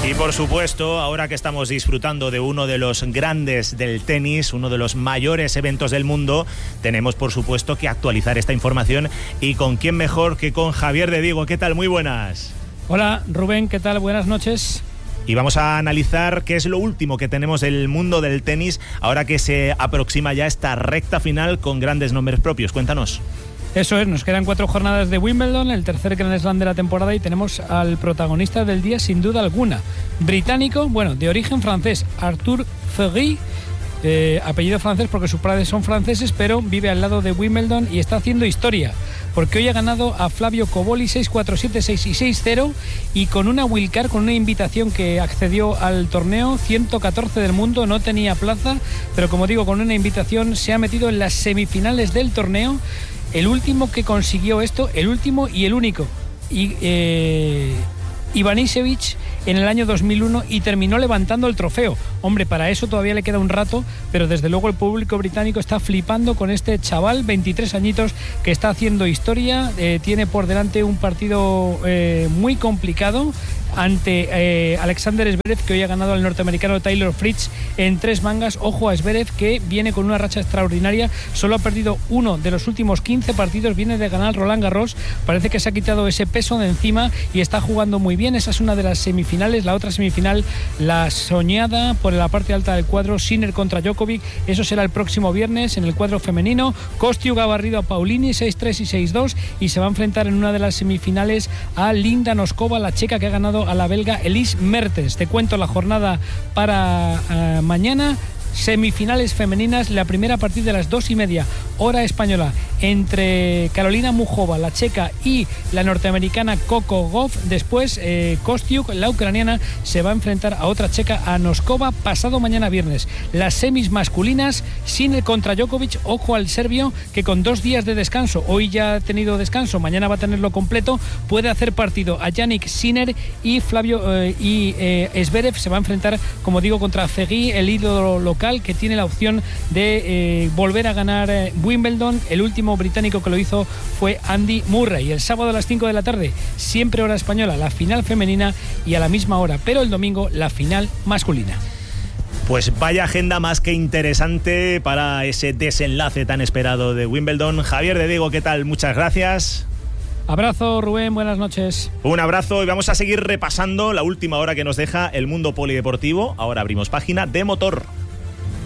Y por supuesto, ahora que estamos disfrutando de uno de los grandes del tenis, uno de los mayores eventos del mundo, tenemos por supuesto que actualizar esta información, y con quién mejor que con Javier de Diego. ¿Qué tal? Muy buenas. Hola Rubén, ¿qué tal? Buenas noches. Y vamos a analizar qué es lo último que tenemos del mundo del tenis ahora que se aproxima ya esta recta final con grandes nombres propios. Cuéntanos. Eso es, nos quedan 4 jornadas de Wimbledon, el tercer Grand Slam de la temporada, y tenemos al protagonista del día sin duda alguna. Británico, bueno, de origen francés, Arthur Fegui, apellido francés porque sus padres son franceses, pero vive al lado de Wimbledon y está haciendo historia, porque hoy ha ganado a Flavio Cobolli 6-4, 7-6 y 6-0, y con una wildcard, con una invitación que accedió al torneo, 114 del mundo, no tenía plaza, pero como digo, con una invitación se ha metido en las semifinales del torneo. El último que consiguió esto, el último y el único, Ivanisevic, en el año 2001, y terminó levantando el trofeo. Hombre, para eso todavía le queda un rato, pero desde luego el público británico está flipando con este chaval, 23 añitos, que está haciendo historia. Tiene por delante un partido muy complicado ante Alexander Zverev, que hoy ha ganado al norteamericano Taylor Fritz en 3 mangas. Ojo a Zverev, que viene con una racha extraordinaria, solo ha perdido uno de los últimos 15 partidos, viene de ganar Roland Garros, parece que se ha quitado ese peso de encima y está jugando muy bien. Esa es una de las semifinales. La otra semifinal, la soñada por la parte alta del cuadro, Sinner contra Djokovic, eso será el próximo viernes. En el cuadro femenino, Kostiuk ha barrido a Paulini 6-3 y 6-2, y se va a enfrentar en una de las semifinales a Linda Noskova, la checa, que ha ganado a la belga Elise Mertens. Te cuento la jornada para mañana. Semifinales femeninas, la primera a partir de las 2:30 hora española, entre Carolina Muchova, la checa, y la norteamericana Coco Gauff. Después Kostiuk, la ucraniana, se va a enfrentar a otra checa, a Noskova, pasado mañana viernes. Las semis masculinas, Sinner contra Djokovic. Ojo al serbio, que con 2 días de descanso, hoy ya ha tenido descanso, mañana va a tenerlo completo, puede hacer partido a Jannik Sinner, y Flavio Zverev se va a enfrentar, como digo, contra Fegui, el ídolo local, que tiene la opción de volver a ganar Wimbledon. El último británico que lo hizo fue Andy Murray. El sábado a las 5 de la tarde, siempre hora española, la final femenina, y a la misma hora, pero el domingo, la final masculina. Pues vaya agenda más que interesante para ese desenlace tan esperado de Wimbledon. Javier de Diego, ¿qué tal? Muchas gracias. Abrazo, Rubén, buenas noches. Un abrazo, y vamos a seguir repasando la última hora que nos deja el mundo polideportivo. Ahora abrimos página de motor.